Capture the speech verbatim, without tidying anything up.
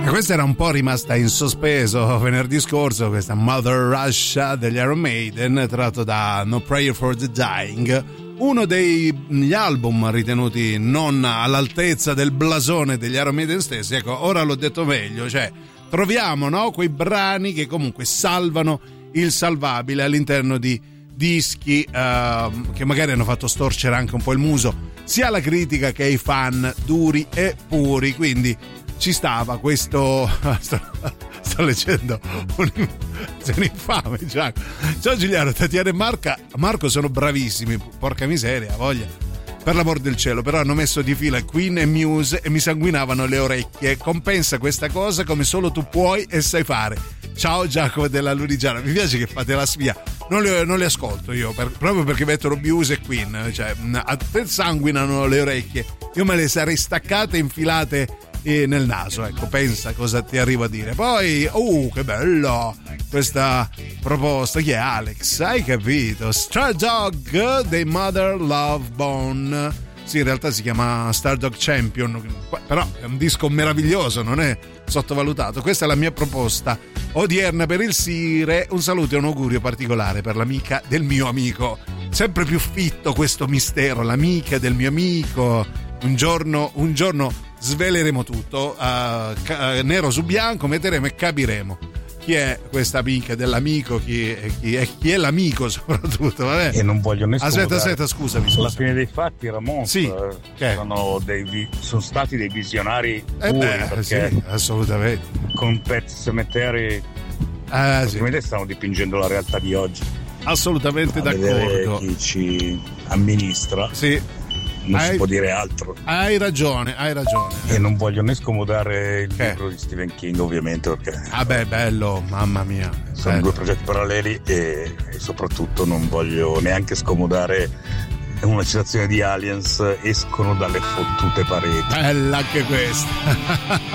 E questa era un po' rimasta in sospeso venerdì scorso, questa Mother Russia degli Iron Maiden, tratto da No Prayer for the Dying, uno degli album ritenuti non all'altezza del blasone degli Iron Maiden stessi. Ecco, ora l'ho detto meglio, cioè troviamo, no, quei brani che comunque salvano il salvabile all'interno di dischi uh, che magari hanno fatto storcere anche un po' il muso sia alla critica che ai fan duri e puri, quindi ci stava questo. sto, sto leggendo un, sei un infame, Giacomo. Ciao Giuliano, Tatiana e Marca, Marco sono bravissimi, porca miseria, voglia, per l'amor del cielo, però hanno messo di fila Queen e Muse e mi sanguinavano le orecchie. Compensa questa cosa come solo tu puoi e sai fare. Ciao Giacomo della Lunigiana, mi piace che fate la spia, non le, non le ascolto io per, proprio perché mettono Muse e Queen, cioè a te sanguinano le orecchie, io me le sarei staccate e infilate eh, nel naso, ecco, pensa cosa ti arrivo a dire. Poi uh che bello questa proposta, chi è Alex, hai capito? Star Dog dei Mother Love Bone. Sì, in realtà si chiama Star Dog Champion, però è un disco meraviglioso, non è sottovalutato. Questa è la mia proposta odierna per il Sire. Un saluto e un augurio particolare per l'amica del mio amico. Sempre più fitto questo mistero, l'amica del mio amico. Un giorno, un giorno sveleremo tutto, uh, ca- nero su bianco, metteremo e capiremo chi è questa amica dell'amico, chi è, chi è, chi è l'amico soprattutto, vabbè. E non voglio nessuno. Aspetta, aspetta, scusami. Alla Scusa. fine dei fatti, Ramon, sì, sono, dei, sono stati dei visionari eh puri, beh, perché sì, assolutamente. con Pet Sematary ah, sì. stanno dipingendo la realtà di oggi. Assolutamente a d'accordo. Chi ci amministra. Sì. Non hai, si può dire altro. Hai ragione, hai ragione. E non voglio né scomodare il che? libro di Stephen King, ovviamente, perché ah beh, bello, mamma mia, sono bello. Due progetti paralleli e, e soprattutto non voglio neanche scomodare una citazione di Aliens: escono dalle fottute pareti. Bella anche questa.